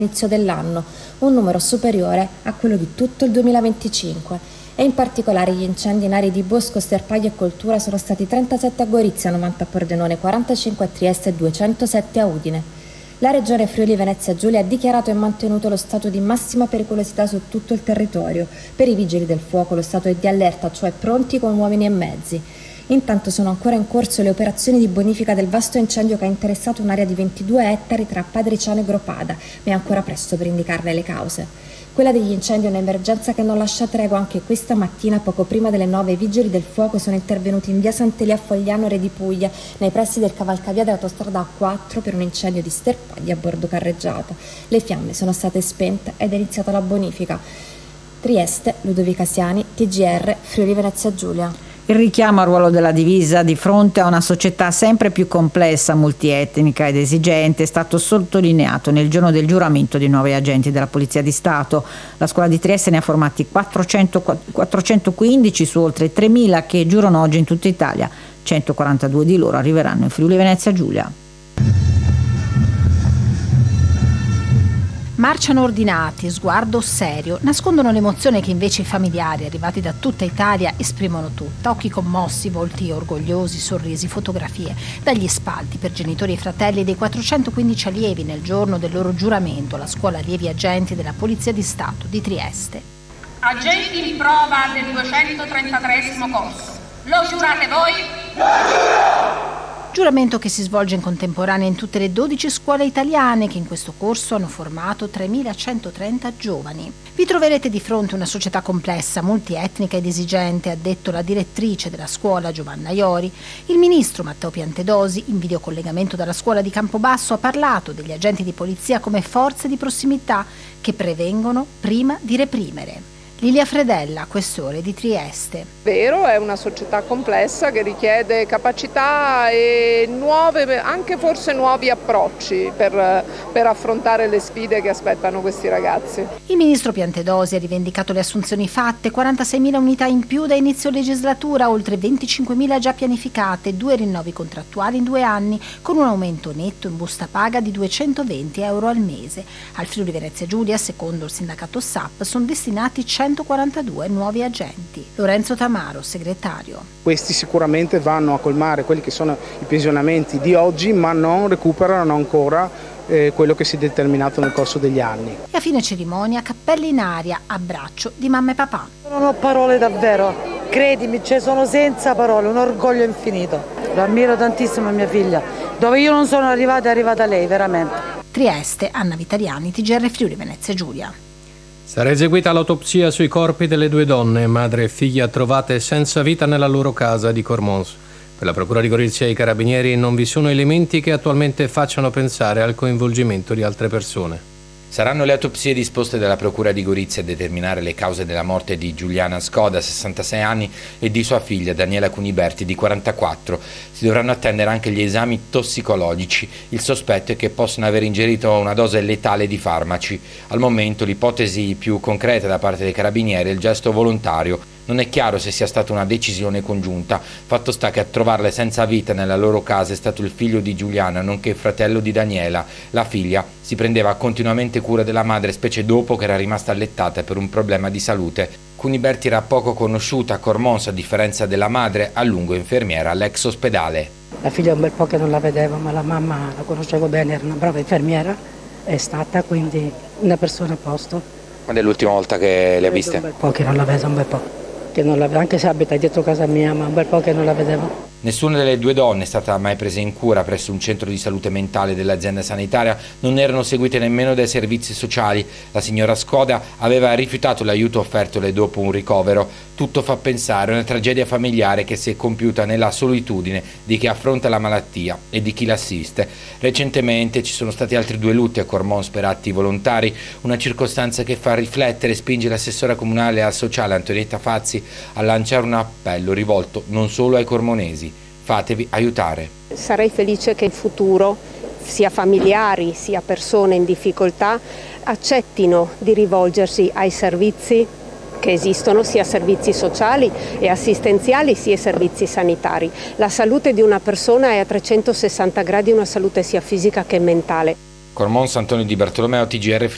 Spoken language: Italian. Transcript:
all'inizio dell'anno, un numero superiore a quello di tutto il 2025. E in particolare gli incendi in aree di bosco, sterpaglio e coltura sono stati 37 a Gorizia, 90 a Pordenone, 45 a Trieste e 207 a Udine. La Regione Friuli Venezia Giulia ha dichiarato e mantenuto lo stato di massima pericolosità su tutto il territorio. Per i vigili del fuoco lo stato è di allerta, cioè pronti con uomini e mezzi. Intanto sono ancora in corso le operazioni di bonifica del vasto incendio che ha interessato un'area di 22 ettari tra Padriciano e Gropada, ma è ancora presto per indicarne le cause. Quella degli incendi è un'emergenza che non lascia tregua. Anche questa mattina, poco prima delle 9, i vigili del fuoco sono intervenuti in via Sant'Elia a Fogliano, Re di Puglia, nei pressi del cavalcavia dell'autostrada A4 per un incendio di sterpagli a bordo carreggiata. Le fiamme sono state spente ed è iniziata la bonifica. Trieste, Ludovica Siani, TGR, Friuli Venezia Giulia. Il richiamo al ruolo della divisa di fronte a una società sempre più complessa, multietnica ed esigente è stato sottolineato nel giorno del giuramento di nuovi agenti della Polizia di Stato. La scuola di Trieste ne ha formati 415 su oltre 3.000 che giurano oggi in tutta Italia. 142 di loro arriveranno in Friuli Venezia Giulia. Marciano ordinati, sguardo serio, nascondono l'emozione che invece i familiari arrivati da tutta Italia esprimono tutta. Occhi commossi, volti orgogliosi, sorrisi, fotografie dagli spalti per genitori e fratelli dei 415 allievi nel giorno del loro giuramento alla scuola allievi agenti della Polizia di Stato di Trieste. Agenti in prova del 233° corso, lo giurate voi? Giuramento che si svolge in contemporanea in tutte le 12 scuole italiane che in questo corso hanno formato 3.130 giovani. Vi troverete di fronte una società complessa, multietnica ed esigente, ha detto la direttrice della scuola Giovanna Iori. Il ministro Matteo Piantedosi, in videocollegamento dalla scuola di Campobasso, ha parlato degli agenti di polizia come forze di prossimità che prevengono prima di reprimere. Lilia Fredella, questore di Trieste. Vero, è una società complessa che richiede capacità e anche forse nuovi approcci per affrontare le sfide che aspettano questi ragazzi. Il ministro Piantedosi ha rivendicato le assunzioni fatte, 46.000 unità in più da inizio legislatura, oltre 25.000 già pianificate, 2 rinnovi contrattuali in 2 anni, con un aumento netto in busta paga di 220 euro al mese. Al Friuli Venezia Giulia, secondo il sindacato SAP, sono destinati 142 nuovi agenti. Lorenzo Tamaro, segretario. Questi sicuramente vanno a colmare quelli che sono i pensionamenti di oggi, ma non recuperano ancora quello che si è determinato nel corso degli anni. E a fine cerimonia, cappelli in aria, abbraccio di mamma e papà. Non ho parole davvero, credimi, sono senza parole, un orgoglio infinito. Lo ammiro tantissimo mia figlia, dove io non sono arrivata è arrivata lei, veramente. Trieste, Anna Vitaliani, TGR Friuli Venezia Giulia. Sarà eseguita l'autopsia sui corpi delle 2 donne, madre e figlia, trovate senza vita nella loro casa di Cormons. Per la Procura di Gorizia e i Carabinieri non vi sono elementi che attualmente facciano pensare al coinvolgimento di altre persone. Saranno le autopsie disposte dalla Procura di Gorizia a determinare le cause della morte di Giuliana Scoda, 66 anni, e di sua figlia Daniela Cuniberti, di 44. Si dovranno attendere anche gli esami tossicologici. Il sospetto è che possano aver ingerito una dose letale di farmaci. Al momento l'ipotesi più concreta da parte dei Carabinieri è il gesto volontario. Non è chiaro se sia stata una decisione congiunta. Fatto sta che a trovarle senza vita nella loro casa è stato il figlio di Giuliana, nonché fratello di Daniela. La figlia si prendeva continuamente cura della madre, specie dopo che era rimasta allettata per un problema di salute. Cuniberti era poco conosciuta a Cormons, a differenza della madre, a lungo infermiera all'ex ospedale. La figlia un bel po' che non la vedevo, ma la mamma la conoscevo bene, era una brava infermiera, è stata quindi una persona a posto. Quando è l'ultima volta che le ha viste? Un bel po' che non la vedo, un bel po'. Che non la vedo, anche se abita dietro casa mia, ma un bel po' che non la vedevo. Nessuna delle 2 donne è stata mai presa in cura presso un centro di salute mentale dell'azienda sanitaria, non erano seguite nemmeno dai servizi sociali. La signora Scoda aveva rifiutato l'aiuto offertole dopo un ricovero. Tutto fa pensare a una tragedia familiare che si è compiuta nella solitudine di chi affronta la malattia e di chi l'assiste. Recentemente ci sono stati altri 2 lutti a Cormons per atti volontari, una circostanza che fa riflettere e spinge l'assessora comunale e al sociale Antonietta Fazzi a lanciare un appello rivolto non solo ai cormonesi. Fatevi aiutare. Sarei felice che in futuro sia familiari sia persone in difficoltà accettino di rivolgersi ai servizi che esistono, sia servizi sociali e assistenziali sia servizi sanitari. La salute di una persona è a 360 gradi una salute sia fisica che mentale. Cormons, Antonio Di Bartolomeo, TGR.